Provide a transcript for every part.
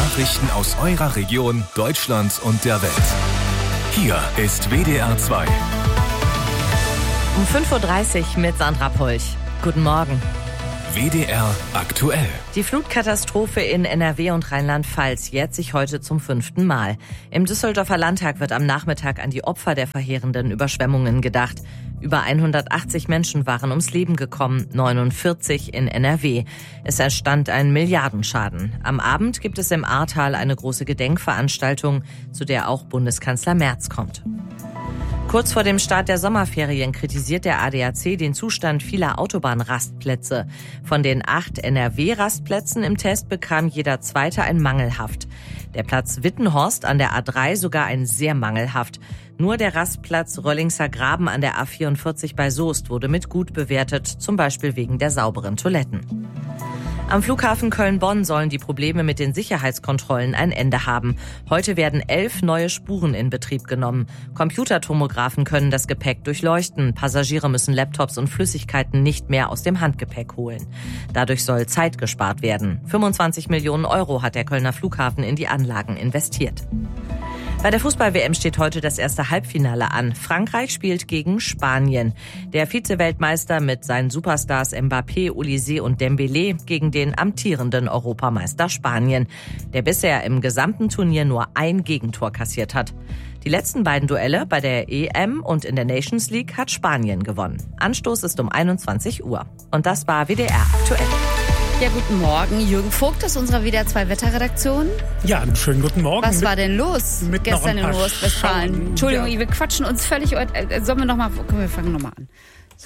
Nachrichten aus eurer Region, Deutschland und der Welt. Hier ist WDR 2. Um 5.30 Uhr mit Sandra Polch. Guten Morgen. WDR aktuell. Die Flutkatastrophe in NRW und Rheinland-Pfalz jährt sich heute zum 5. Mal. Im Düsseldorfer Landtag wird am Nachmittag an die Opfer der verheerenden Überschwemmungen gedacht. Über 180 Menschen waren ums Leben gekommen, 49 in NRW. Es entstand ein Milliardenschaden. Am Abend gibt es im Ahrtal eine große Gedenkveranstaltung, zu der auch Bundeskanzler Merz kommt. Kurz vor dem Start der Sommerferien kritisiert der ADAC den Zustand vieler Autobahnrastplätze. Von den 8 NRW-Rastplätzen im Test bekam jeder zweite ein mangelhaft. Der Platz Wittenhorst an der A3 sogar ein sehr mangelhaft. Nur der Rastplatz Röllingser Graben an der A44 bei Soest wurde mit gut bewertet, zum Beispiel wegen der sauberen Toiletten. Am Flughafen Köln-Bonn sollen die Probleme mit den Sicherheitskontrollen ein Ende haben. Heute werden 11 neue Spuren in Betrieb genommen. Computertomographen können das Gepäck durchleuchten. Passagiere müssen Laptops und Flüssigkeiten nicht mehr aus dem Handgepäck holen. Dadurch soll Zeit gespart werden. 25 Millionen Euro hat der Kölner Flughafen in die Anlagen investiert. Bei der Fußball-WM steht heute das erste Halbfinale an. Frankreich spielt gegen Spanien. Der Vize-Weltmeister mit seinen Superstars Mbappé, Olise und Dembélé gegen den amtierenden Europameister Spanien, der bisher im gesamten Turnier nur ein Gegentor kassiert hat. Die letzten beiden Duelle bei der EM und in der Nations League hat Spanien gewonnen. Anstoß ist um 21 Uhr. Und das war WDR aktuell. Ja, guten Morgen. Jürgen Vogt aus unserer WDR 2 Wetterredaktion. Ja, einen schönen guten Morgen. Was war denn los gestern in Ostwestfalen? Entschuldigung, wir quatschen uns völlig. Sollen wir nochmal? Komm, wir fangen nochmal an. So.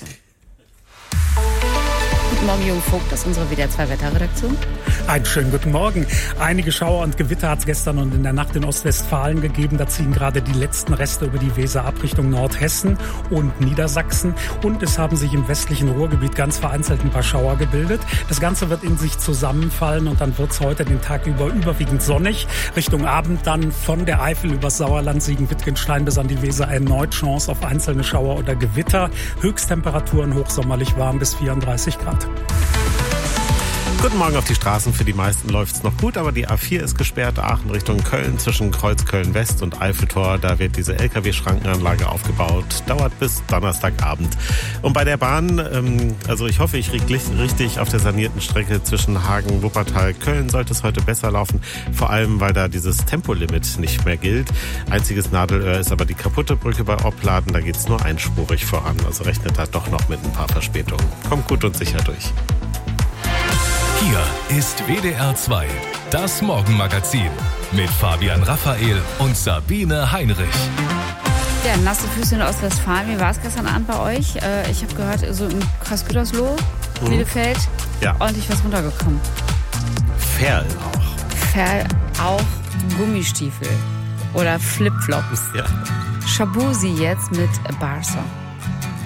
Guten Morgen, Jürgen Vogt aus unserer WDR 2 Wetterredaktion. Einen schönen guten Morgen. Einige Schauer und Gewitter hat es gestern und in der Nacht in Ostwestfalen gegeben. Da ziehen gerade die letzten Reste über die Weser ab Richtung Nordhessen und Niedersachsen. Und es haben sich im westlichen Ruhrgebiet ganz vereinzelt ein paar Schauer gebildet. Das Ganze wird in sich zusammenfallen und dann wird es heute den Tag über überwiegend sonnig. Richtung Abend dann von der Eifel übers Sauerland, Siegen-Wittgenstein bis an die Weser erneut Chance auf einzelne Schauer oder Gewitter. Höchsttemperaturen hochsommerlich warm bis 34 Grad. Guten Morgen auf die Straßen. Für die meisten läuft's noch gut, aber die A4 ist gesperrt. Aachen Richtung Köln zwischen Kreuzköln West und Eiffeltor. Da wird diese LKW-Schrankenanlage aufgebaut. Dauert bis Donnerstagabend. Und bei der Bahn, ich hoffe, ich liege richtig auf der sanierten Strecke zwischen Hagen, Wuppertal, Köln sollte es heute besser laufen. Vor allem, weil da dieses Tempolimit nicht mehr gilt. Einziges Nadelöhr ist aber die kaputte Brücke bei Opladen. Da geht's nur einspurig voran. Also rechnet da doch noch mit ein paar Verspätungen. Kommt gut und sicher durch. Hier ist WDR 2, das Morgenmagazin mit Fabian Raphael und Sabine Heinrich. Ja, nasse Füße in Ostwestfalen. Wie war es gestern Abend bei euch? Ich habe gehört, so im Kreis Gütersloh, Bielefeld, ordentlich was runtergekommen. Ferl auch Gummistiefel oder Flipflops. Ja. Shabuzi jetzt mit Barca.